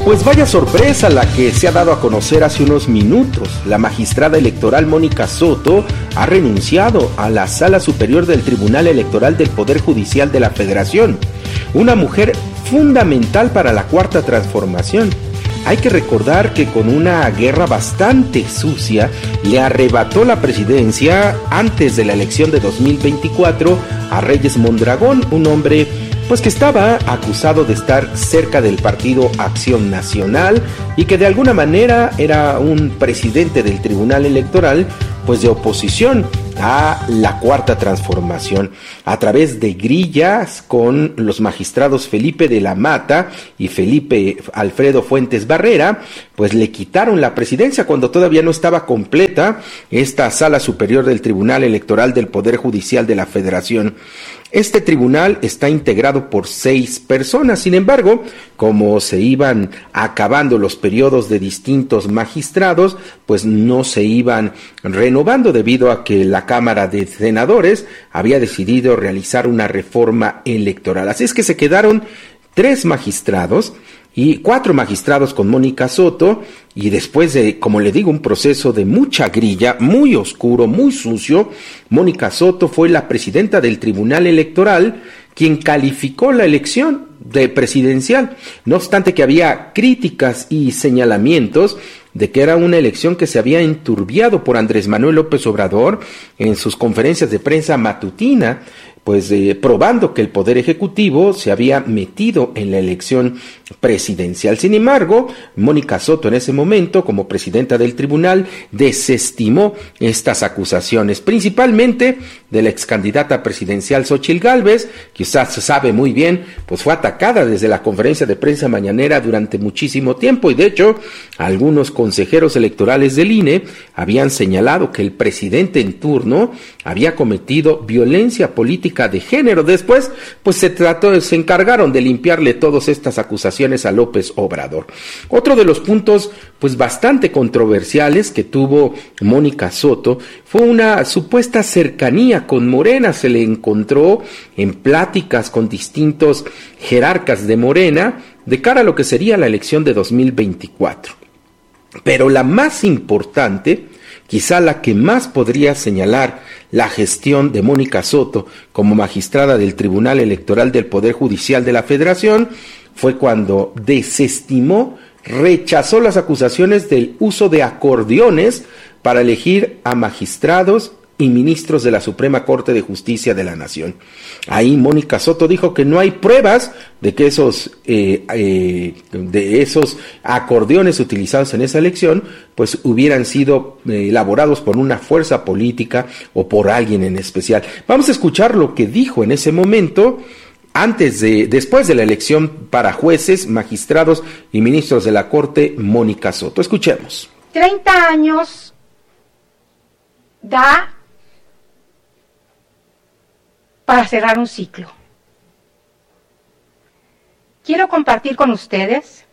Pues vaya sorpresa la que se ha dado a conocer hace unos minutos. La magistrada electoral Mónica Soto ha renunciado a la Sala Superior del Tribunal Electoral del Poder Judicial de la Federación. Una mujer fundamental para la Cuarta Transformación. Hay que recordar que con una guerra bastante sucia le arrebató la presidencia antes de la elección de 2024 a Reyes Mondragón, un hombre pues que estaba acusado de estar cerca del partido Acción Nacional y que de alguna manera era un presidente del Tribunal Electoral pues de oposición a la Cuarta Transformación. A través de grillas con los magistrados Felipe de la Mata y Felipe Alfredo Fuentes Barrera, pues le quitaron la presidencia cuando todavía no estaba completa esta Sala Superior del Tribunal Electoral del Poder Judicial de la Federación. Este tribunal está integrado por 6 personas, sin embargo, como se iban acabando los periodos de distintos magistrados, pues no se iban renovando debido a que la Cámara de Senadores había decidido realizar una reforma electoral. Así es que se quedaron 3 magistrados y 4 magistrados con Mónica Soto, y después de, como le digo, un proceso de mucha grilla, muy oscuro, muy sucio, Mónica Soto fue la presidenta del Tribunal Electoral quien calificó la elección de presidencial. No obstante que había críticas y señalamientos de que era una elección que se había enturbiado por Andrés Manuel López Obrador en sus conferencias de prensa matutina, pues probando que el Poder Ejecutivo se había metido en la elección presidencial. Sin embargo, Mónica Soto en ese momento, como presidenta del tribunal, desestimó estas acusaciones, principalmente de la excandidata presidencial Xóchitl Gálvez, que usted sabe muy bien, pues fue atacada desde la conferencia de prensa mañanera durante muchísimo tiempo, y de hecho, algunos consejeros electorales del INE habían señalado que el presidente en turno había cometido violencia política de género. Después, pues se encargaron de limpiarle todas estas acusaciones a López Obrador. Otro de los puntos, pues bastante controversiales que tuvo Mónica Soto fue una supuesta cercanía con Morena. Se le encontró en pláticas con distintos jerarcas de Morena de cara a lo que sería la elección de 2024. Pero la más importante, quizá la que más podría señalar la gestión de Mónica Soto como magistrada del Tribunal Electoral del Poder Judicial de la Federación, fue cuando desestimó, rechazó las acusaciones del uso de acordeones para elegir a magistrados y ministros de la Suprema Corte de Justicia de la Nación. Ahí Mónica Soto dijo que no hay pruebas de que esos acordeones utilizados en esa elección pues hubieran sido elaborados por una fuerza política o por alguien en especial. Vamos a escuchar lo que dijo en ese momento, después de la elección para jueces, magistrados y ministros de la Corte, Mónica Soto. Escuchemos. 30 años da para cerrar un ciclo. Quiero compartir con ustedes,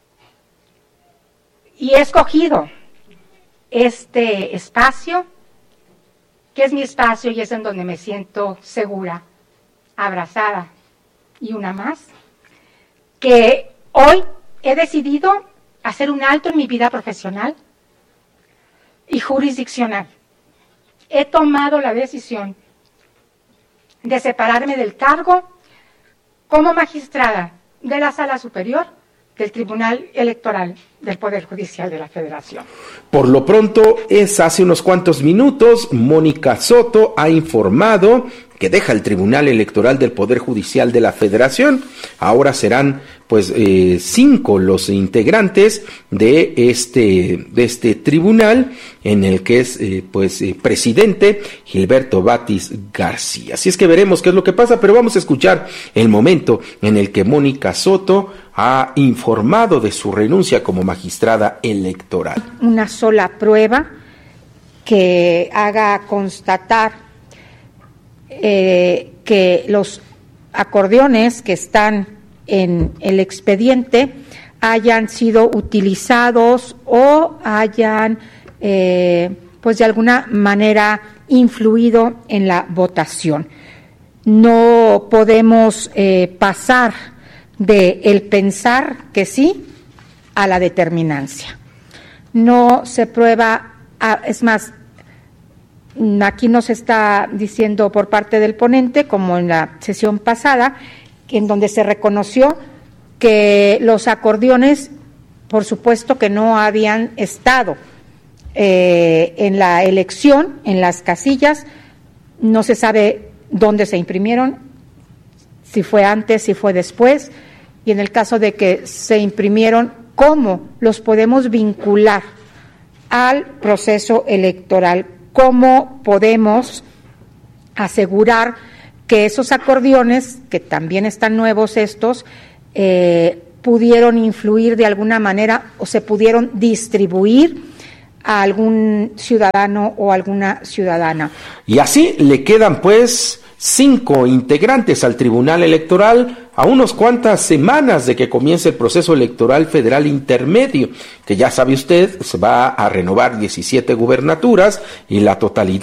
y he escogido este espacio, que es mi espacio y es en donde me siento segura, abrazada, y una más, que hoy he decidido hacer un alto en mi vida profesional y jurisdiccional. He tomado la decisión de separarme del cargo como magistrada de la Sala Superior del Tribunal Electoral del Poder Judicial de la Federación. Por lo pronto, hace unos cuantos minutos, Mónica Soto ha informado que deja el Tribunal Electoral del Poder Judicial de la Federación. Ahora serán 5 los integrantes de este tribunal, en el que es presidente Gilberto Batis García. Así es que veremos qué es lo que pasa, pero vamos a escuchar el momento en el que Mónica Soto ha informado de su renuncia como magistrada electoral. Una sola prueba que haga constatar que los acordeones que están en el expediente hayan sido utilizados o hayan pues de alguna manera influido en la votación. No podemos pasar de el pensar que sí a la determinancia. No se prueba, es más, aquí nos está diciendo por parte del ponente, como en la sesión pasada, en donde se reconoció que los acordeones, por supuesto que no habían estado en la elección, en las casillas, no se sabe dónde se imprimieron, si fue antes, si fue después, y en el caso de que se imprimieron, ¿cómo los podemos vincular al proceso electoral? ¿Cómo podemos asegurar que esos acordeones, que también están nuevos estos, pudieron influir de alguna manera o se pudieron distribuir a algún ciudadano o alguna ciudadana? Y así le quedan pues 5 integrantes al Tribunal Electoral a unos cuantas semanas de que comience el proceso electoral federal intermedio, que ya sabe usted, se va a renovar 17 gubernaturas y la totalidad